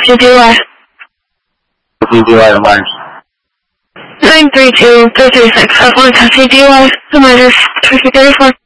to DUI. DUI to minors. 932-336. I want to see DUI to minors. 334.